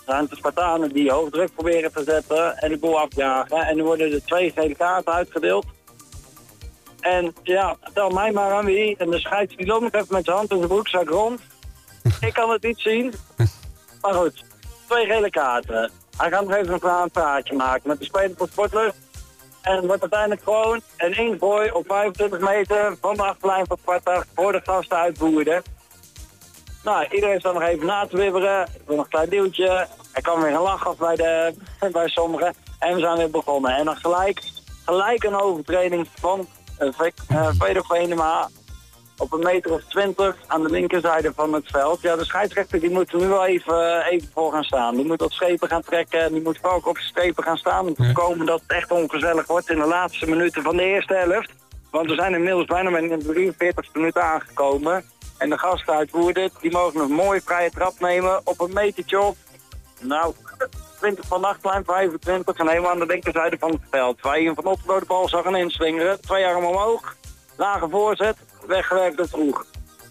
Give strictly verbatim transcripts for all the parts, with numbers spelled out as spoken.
zijn het de Spartanen die hoog druk proberen te zetten en de boel afjagen. En er worden er twee gele kaarten uitgedeeld. En ja, tel mij maar aan wie. En de scheids die loopt nog even met zijn hand in zijn broekzak rond. Ik kan het niet zien. Maar goed, twee gele kaarten. Hij gaat nog even een, een praatje maken met de speler van Sportlust. En het wordt uiteindelijk gewoon een ingooi op vijfentwintig meter van de achterlijn van Sparta voor de gasten uitvoerden. Nou, iedereen staat nog even na te wibberen. Ik wil nog een klein duwtje. Er kwam weer een lach af bij, de, bij sommigen. En we zijn weer begonnen. En dan gelijk, gelijk een overtreding van uh, Fedor Venema op een meter of twintig aan de linkerzijde van het veld. Ja, de scheidsrechter die moet er nu wel even, even voor gaan staan. Die moet op schepen gaan trekken. Die moet ook op schepen gaan staan om te voorkomen dat het echt ongezellig wordt in de laatste minuten van de eerste helft. Want we zijn inmiddels bijna in de drieënveertigste minuut aangekomen. En de gasten uit Woerden, die mogen een mooie vrije trap nemen op een metertje op. Nou, twintig van de achterlijn, vijfentwintig en helemaal aan de linkerzijde van het veld. Waar je van Otterlo de bal zag gaan inslingeren. Twee armen omhoog, lage voorzet, weggewerkt door Vroeg.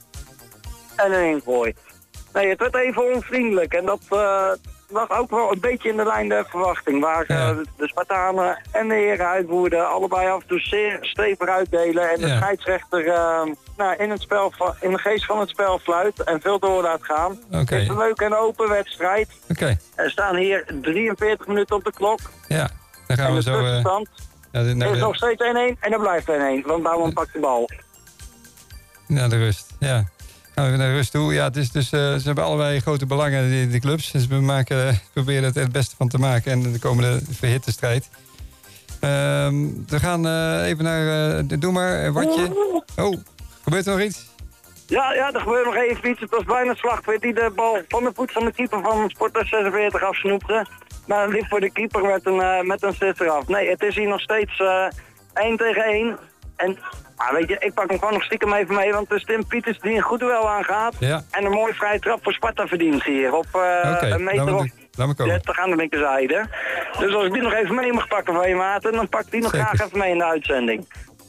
En een ingooi. Nee, het werd even onvriendelijk en dat uh, lag ook wel een beetje in de lijn der verwachting. Waar uh, de Spartanen en de heren uit Woerden allebei af en toe zeer stevig uitdelen. En de ja. scheidsrechter uh, nou, in, het spel, in de geest van het spel fluit en veel door laat gaan. Okay. Het is een leuke en open wedstrijd. Okay. Er staan hier drieënveertig minuten op de klok. Ja, dan gaan en we de zo... tussenstand uh, ja, is nog steeds één-één en dan blijft één-één. Want Bouwman pakt de bal. Naar de rust, ja. Gaan we naar de rust toe. Ja, het is dus, uh, ze hebben allebei grote belangen, die, die clubs. Dus we maken, uh, proberen er het beste van te maken. En de komende verhitte strijd. Uh, we gaan uh, even naar... Uh, doe maar, Watje. Oh, gebeurt er nog iets? Ja, ja, er gebeurt nog even iets. Het was bijna Slagveer die de bal van de voet van de keeper van Sportlust zesenveertig afsnoepte. Maar het liep voor de keeper met een, uh, met een sisser af. Nee, het is hier nog steeds uh, één tegen één. En ah, weet je, ik pak hem gewoon nog stiekem even mee, want het is Tim Pieters die een goed duel aangaat. Ja. En een mooie vrije trap voor Sparta verdient hier. Op uh, okay, een meter of dertig aan de linkerzijde. Dus als ik die nog even mee mag pakken van je maten, dan pak ik die nog zeker. Graag even mee in de uitzending.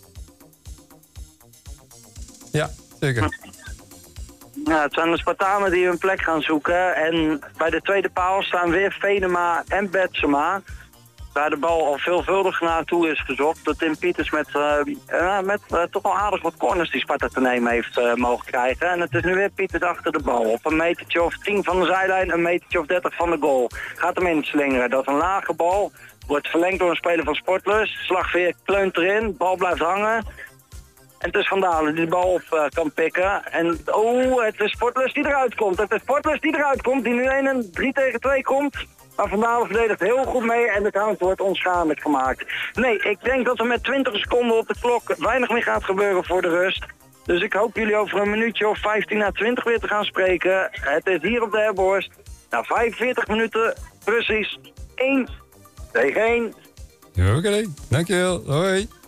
Ja, zeker. Ja, het zijn de Spartanen die hun plek gaan zoeken. En bij de tweede paal staan weer Venema en Betsema. Waar de bal al veelvuldig naartoe is gezocht. Dat Tim Pieters met, uh, uh, met uh, toch wel aardig wat corners die Sparta te nemen heeft uh, mogen krijgen. En het is nu weer Pieters achter de bal. Op een metertje of tien van de zijlijn, een metertje of dertig van de goal. Gaat hem inslingeren. Dat is een lage bal. Wordt verlengd door een speler van Sportlust. Slagveer kleunt erin. Bal blijft hangen. En het is Van Dalen die de bal op uh, kan pikken. En oh, het is Sportlust die eruit komt. Het is Sportlust die eruit komt. Die nu een drie tegen twee komt. Maar Van Dalen verdedigt heel goed mee en de counter wordt onschadelijk gemaakt. Nee, ik denk dat er met twintig seconden op de klok weinig meer gaat gebeuren voor de rust. Dus ik hoop jullie over een minuutje of vijftien à twintig weer te gaan spreken. Het is hier op de Herborst. Na vijfenveertig minuten precies één tegen één. Oké, okay, dankjewel. Hoi.